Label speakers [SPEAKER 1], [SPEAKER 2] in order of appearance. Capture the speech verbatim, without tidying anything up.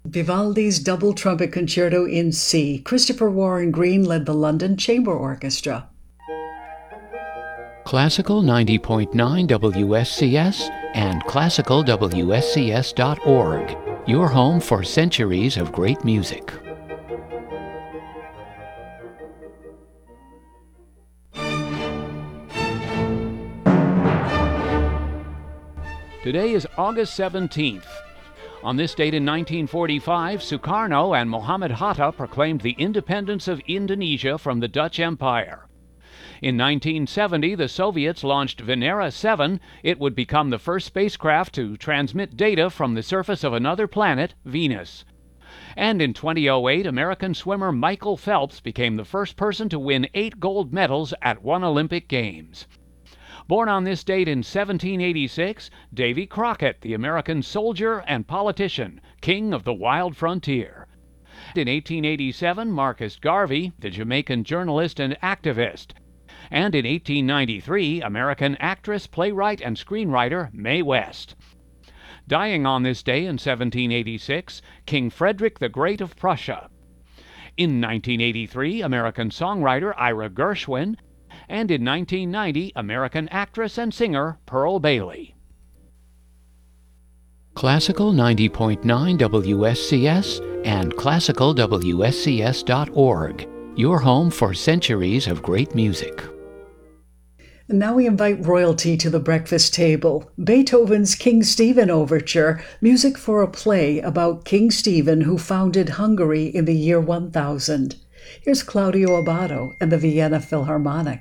[SPEAKER 1] Vivaldi's Double Trumpet Concerto in C. Christopher Warren Green led the London Chamber Orchestra.
[SPEAKER 2] Classical ninety point nine W S C S and classical W S C S dot org, your home for centuries of great music. Today is August seventeenth. On this date in nineteen forty-five, Sukarno and Muhammad Hatta proclaimed the independence of Indonesia from the Dutch Empire. In nineteen seventy, the Soviets launched Venera seven. It would become the first spacecraft to transmit data from the surface of another planet, Venus. And in two thousand eight, American swimmer Michael Phelps became the first person to win eight gold medals at one Olympic Games. Born on this date in seventeen eighty-six, Davy Crockett, the American soldier and politician, king of the wild frontier. In eighteen eighty-seven, Marcus Garvey, the Jamaican journalist and activist. And in eighteen ninety-three, American actress, playwright, and screenwriter Mae West. Dying on this day in seventeen eighty-six, King Frederick the Great of Prussia. In nineteen eighty-three, American songwriter Ira Gershwin. And in nineteen ninety, American actress and singer Pearl Bailey. Classical ninety point nine W S C S and classical W S C S dot org, your home for centuries of great music.
[SPEAKER 1] And now we invite royalty to the breakfast table. Beethoven's King Stephen Overture, music for a play about King Stephen who founded Hungary in the year one thousand. Here's Claudio Abbado and the Vienna Philharmonic.